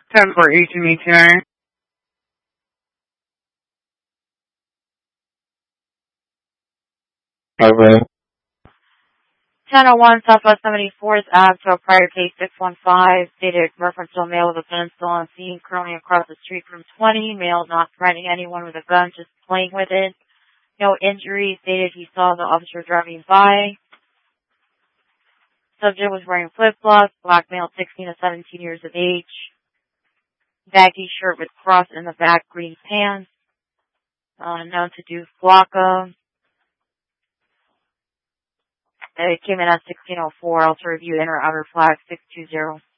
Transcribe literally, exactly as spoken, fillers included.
ten for Agent E T I. Okay. ten oh one Southwest seventy-fourth Ave to a prior case six one five, stated reference to a male with a gun still on scene, currently across the street from twenty. Male not threatening anyone with a gun, just playing with it. No injuries, stated he saw the officer driving by. Subject was wearing flip-flops, black male sixteen to seventeen years of age. Baggy shirt with cross in the back, green pants. Uh, known to do Flocka. It came in at sixteen oh four. Also review inner outer flag six two zero.